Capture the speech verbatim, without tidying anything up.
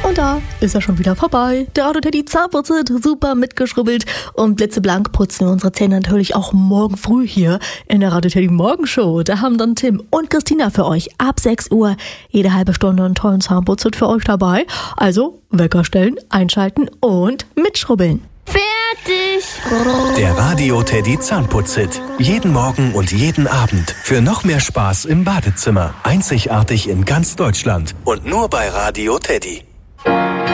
Und da ist er schon wieder vorbei. Der Radio Teddy Zahnputze, super mitgeschrubbelt. Und blitzeblank putzen wir unsere Zähne natürlich auch morgen früh hier in der Radio Teddy Morgenshow. Da haben dann Tim und Christina für euch ab sechs Uhr jede halbe Stunde einen tollen Zahnputz für euch dabei. Also Wecker stellen, einschalten und mitschrubbeln. Fertig! Der Radio Teddy Zahnputz-Hit. Jeden Morgen und jeden Abend. Für noch mehr Spaß im Badezimmer. Einzigartig in ganz Deutschland. Und nur bei Radio Teddy.